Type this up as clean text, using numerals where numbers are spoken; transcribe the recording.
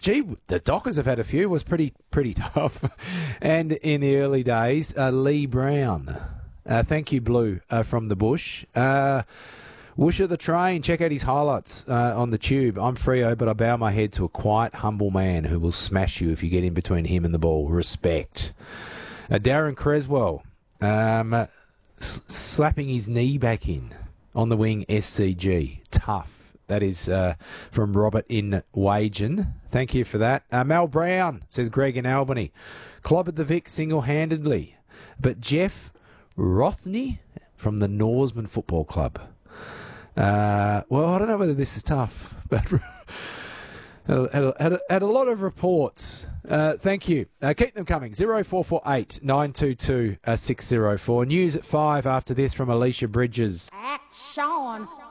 gee, the Dockers have had a few. Was pretty tough. And in the early days, Lee Brown. Thank you, Blue, from the bush. Whoosh of the train. Check out his highlights on the tube. I'm Freo, but I bow my head to a quiet, humble man who will smash you if you get in between him and the ball. Respect. Darren Creswell. Slapping his knee back in on the wing, SCG. Tough. That is from Robert in Wagen. Thank you for that. Mal Brown, says Greg in Albany. Clobbered the Vic single-handedly. But Jeff Rothney from the Norseman Football Club. Well, I don't know whether this is tough, but had a lot of reports. Thank you. Keep them coming. 0448 922 604. News at 5 after this from Alicia Bridges. Action.